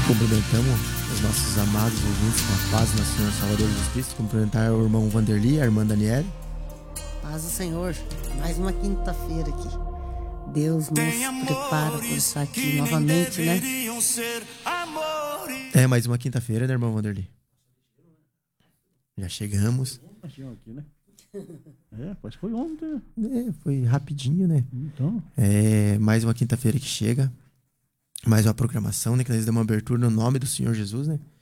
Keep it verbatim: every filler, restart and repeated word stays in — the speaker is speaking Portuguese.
Cumprimentamos os nossos amados ouvintes com a paz do nosso Senhor Salvador Jesus Cristo. Cumprimentar o irmão Vanderly, a irmã Daniele. Paz do Senhor, mais uma quinta-feira aqui. Deus nos prepara para estar aqui novamente, né? É, mais uma quinta-feira, né, irmão Vanderly? Já chegamos. Aqui, né? É, parece que foi ontem. É, foi rapidinho, né? Então. É, mais uma quinta-feira que chega. Mais uma programação, né? Que nós damos uma abertura no nome do Senhor Jesus, né?